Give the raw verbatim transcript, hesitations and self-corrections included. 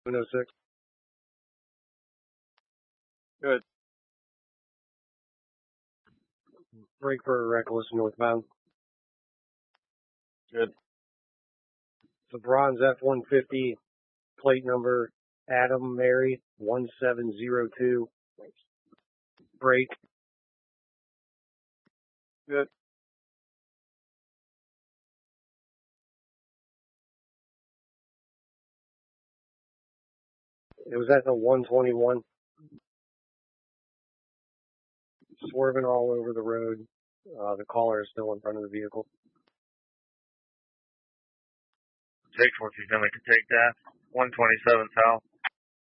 oh six. Good. Brake for reckless northbound. Good. The bronze F one fifty, plate number Adam Mary one seven zero two. Brake. Good. It was at the one twenty-one. Swerving all over the road. Uh, the caller is still in front of the vehicle. Jake, what's he gonna take that? one twenty-seven south.